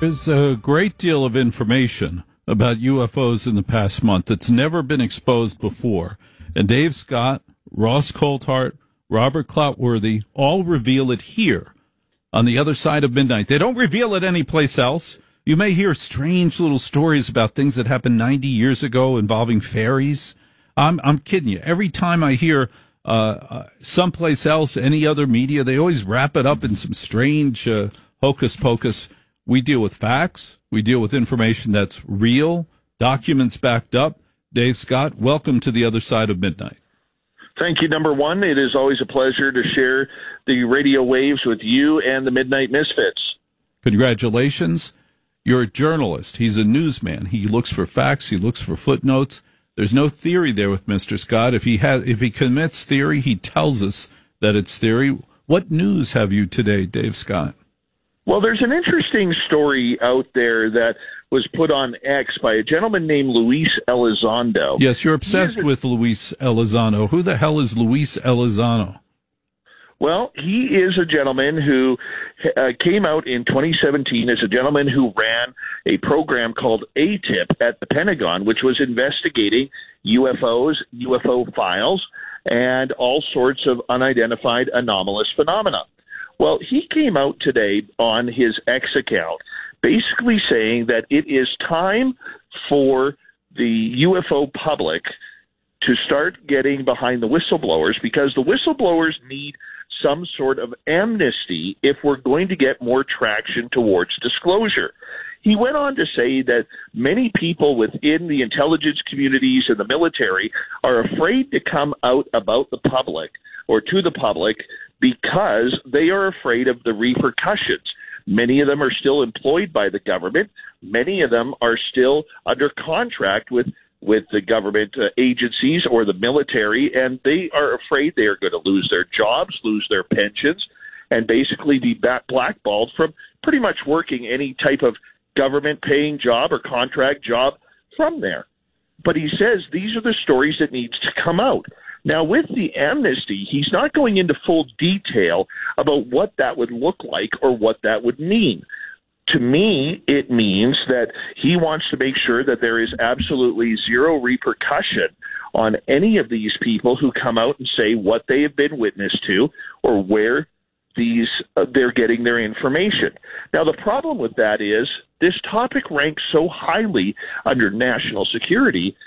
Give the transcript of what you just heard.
There's a great deal of information about UFOs in the past month that's never been exposed before. And Dave Scott, Ross Coulthart, Robert Clotworthy all reveal it here on the other side of midnight. They don't reveal it anyplace else. You may hear strange little stories about things that happened 90 years ago involving fairies. I'm kidding you. Every time I hear someplace else, any other media, they always wrap it up in some strange hocus pocus. We deal with facts. We deal with information that's real, documents backed up. Dave Scott, welcome to the other side of midnight. Thank you, number one. It is always a pleasure to share the radio waves with you and the Midnight Misfits. Congratulations. You're a journalist. He's a newsman. He looks for facts. He looks for footnotes. There's no theory there with Mr. Scott. If he commits theory, he tells us that it's theory. What news have you today, Dave Scott? Well, there's an interesting story out there that was put on X by a gentleman named Luis Elizondo. Yes, you're obsessed with Luis Elizondo. Who the hell is Luis Elizondo? Well, he is a gentleman who came out in 2017 as a gentleman who ran a program called ATIP at the Pentagon, which was investigating UFOs, UFO files, and all sorts of unidentified anomalous phenomena. Well, he came out today on his X account basically saying that it is time for the UFO public to start getting behind the whistleblowers, because the whistleblowers need some sort of amnesty if we're going to get more traction towards disclosure. He went on to say that many people within the intelligence communities and the military are afraid to come out about the public or to the public because they are afraid of the repercussions. Many of them are still employed by the government. Many of them are still under contract with the government agencies or the military, and they are afraid they are going to lose their jobs, lose their pensions, and basically be blackballed from pretty much working any type of government-paying job or contract job from there. But he says these are the stories that needs to come out. Now, with the amnesty, he's not going into full detail about what that would look like or what that would mean. To me, it means that he wants to make sure that there is absolutely zero repercussion on any of these people who come out and say what they have been witness to or where they're getting their information. Now, the problem with that is this topic ranks so highly under national security